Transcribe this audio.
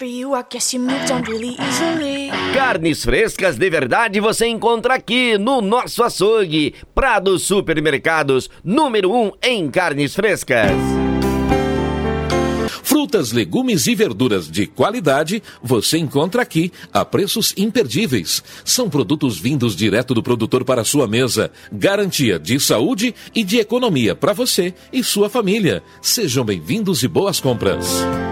for you, I guess you moved on really easily. Carnes frescas de verdade você encontra aqui no nosso açougue. Prado Supermercados, número 1 em carnes frescas. Frutas, legumes e verduras de qualidade você encontra aqui a preços imperdíveis. São produtos vindos direto do produtor para a sua mesa. Garantia de saúde e de economia para você e sua família. Sejam bem-vindos e boas compras.